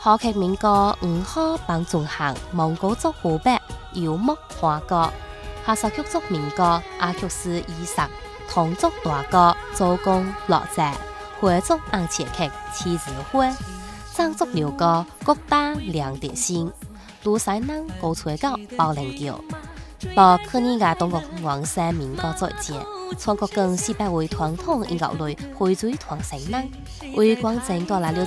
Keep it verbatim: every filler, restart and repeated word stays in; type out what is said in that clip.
歌劇民歌五號幫進行蒙古族湖北游牧花歌，哈薩克族民歌阿克斯伊薩，侗族大歌周公樂澤，回族昂切劇七子會，藏族流歌各大兩點星，魯西南高吹角包零調，把去年嘅東國王山民歌再見，全國更四百位傳統音樂類匯聚團成人，為廣州帶來了